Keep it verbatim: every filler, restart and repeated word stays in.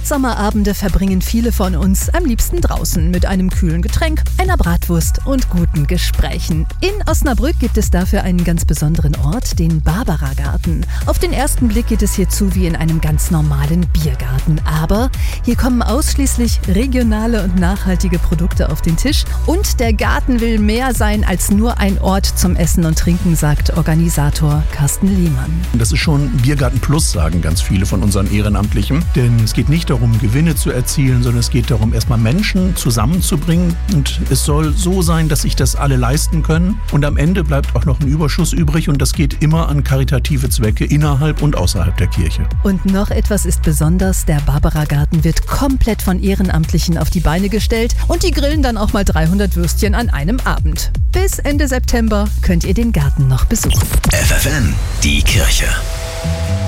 Spätsommerabende verbringen viele von uns am liebsten draußen mit einem kühlen Getränk, einer Bratwurst und guten Gesprächen. In Osnabrück gibt es dafür einen ganz besonderen Ort, den Barbara-Garten. Auf den ersten Blick geht es hier zu wie in einem ganz normalen Biergarten. Aber hier kommen ausschließlich regionale und nachhaltige Produkte auf den Tisch. Und der Garten will mehr sein als nur ein Ort zum Essen und Trinken, sagt Organisator Carsten Lehmann. Das ist schon Biergarten Plus, sagen ganz viele von unseren Ehrenamtlichen. Denn es geht nicht darum, Gewinne zu erzielen, sondern es geht darum, erstmal Menschen zusammenzubringen. Und es soll so sein, dass sich das alle leisten können. Und am Ende bleibt auch noch ein Überschuss übrig. Und das geht immer an karitative Zwecke innerhalb und außerhalb der Kirche. Und noch etwas ist besonders. Der Barbara-Garten wird komplett von Ehrenamtlichen auf die Beine gestellt. Und die grillen dann auch mal dreihundert Würstchen an einem Abend. Bis Ende September könnt ihr den Garten noch besuchen. F F N, die Kirche.